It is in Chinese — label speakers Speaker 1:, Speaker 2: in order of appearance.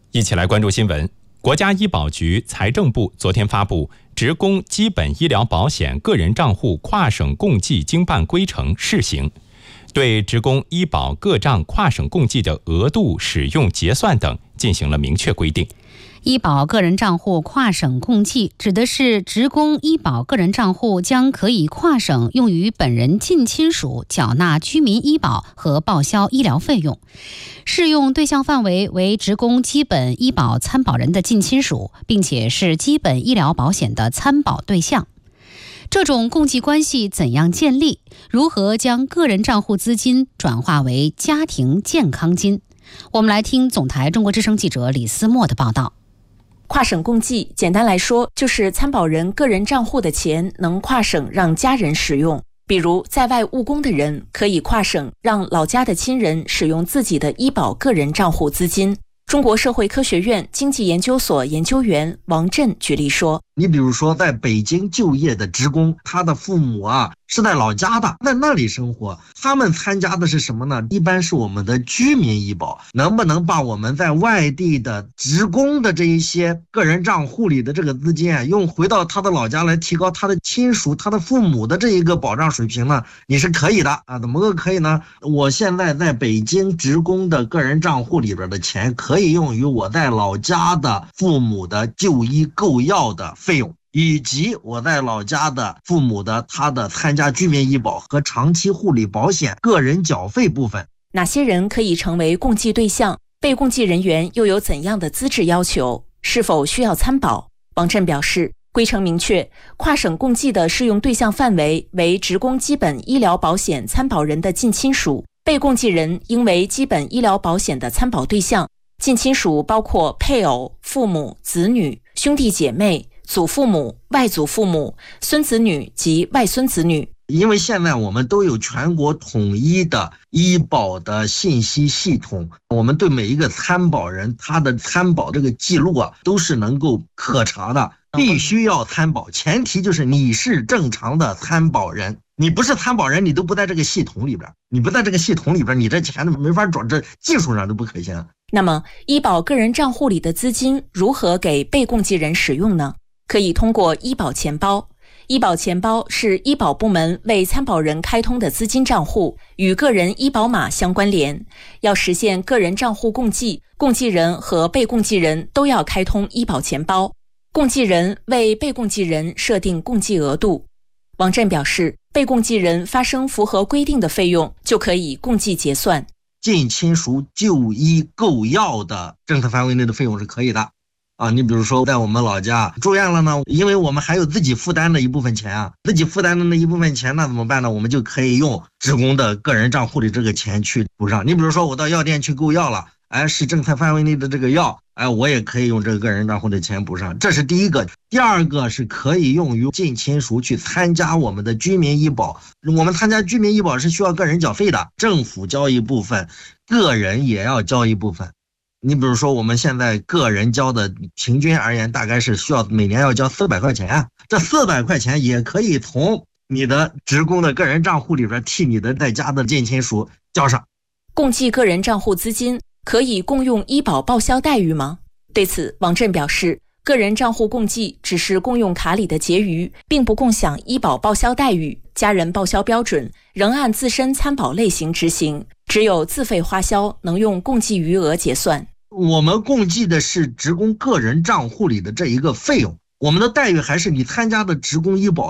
Speaker 1: 一起来关注新闻。国家医保局、财政部昨天发布职工基本医疗保险个人账户跨省共计经办规程试行，对职工医保个账跨省共计的额度、使用、结算等进行了明确规定。
Speaker 2: 医保个人账户跨省共计指的是职工医保个人账户将可以跨省用于本人近亲属缴纳居民医保和报销医疗费用，适用对象范围为职工基本医保参保人的近亲属，并且是基本医疗保险的参保对象。这种共计关系怎样建立？如何将个人账户资金转化为家庭健康金？我们来听总台中国之声记者李思墨的报道。
Speaker 3: 跨省共计简单来说就是参保人个人账户的钱能跨省让家人使用，比如在外务工的人可以跨省让老家的亲人使用自己的医保个人账户资金。中国社会科学院经济研究所研究员王震举例说，
Speaker 4: 你比如说在北京就业的职工，他的父母是在老家的，在那里生活，他们参加的是什么呢？一般是我们的居民医保，能不能把我们在外地的职工的这一些个人账户里的这个资金用回到他的老家来提高他的亲属、他的父母的这一个保障水平呢？你是可以的怎么个可以呢？我现在在北京职工的个人账户里边的钱可以用于我在老家的父母的就医购药的费用，以及我在老家的父母的他的参加居民医保和长期护理保险个人缴费部分。
Speaker 3: 哪些人可以成为共计对象？被共计人员又有怎样的资质要求？是否需要参保？王震表示，规程明确，跨省共计的适用对象范围为职工基本医疗保险参保人的近亲属，被共计人应为基本医疗保险的参保对象。近亲属包括配偶、父母、子女、兄弟姐妹、祖父母、外祖父母、孙子女及外孙子女。
Speaker 4: 因为现在我们都有全国统一的医保的信息系统，我们对每一个参保人他的参保这个记录都是能够可查的，必须要参保，前提就是你是正常的参保人。你不是参保人，你都不在这个系统里边，你不在这个系统里边，你这钱都没法转，这技术上都不可行。
Speaker 3: 那么医保个人账户里的资金如何给被共计人使用呢？可以通过医保钱包。医保钱包是医保部门为参保人开通的资金账户，与个人医保码相关联。要实现个人账户共计，共计人和被共计人都要开通医保钱包。共计人为被共计人设定共计额度。王震表示，被共计人发生符合规定的费用，就可以共计结算。
Speaker 4: 近亲属就医购药的政策范围内的费用是可以的你比如说在我们老家住院了呢，因为我们还有自己负担的一部分钱自己负担的那一部分钱那怎么办呢？我们就可以用职工的个人账户里这个钱去补上。你比如说我到药店去购药了，是政策范围内的这个药，我也可以用这个个人账户的钱补上，这是第一个。第二个是可以用于近亲属去参加我们的居民医保，我们参加居民医保是需要个人缴费的，政府交一部分，个人也要交一部分。你比如说我们现在个人交的平均而言大概是需要每年要交400块钱，这400块钱也可以从你的职工的个人账户里边替你的在家的近亲属交上。
Speaker 3: 共计个人账户资金可以共用医保报销待遇吗？对此，王震表示，个人账户共计只是共用卡里的结余，并不共享医保报销待遇，家人报销标准仍按自身参保类型执行，只有自费花销能用共计余额结算。
Speaker 4: 我们共计的是职工个人账户里的这一个费用，我们的待遇还是你参加的职工医保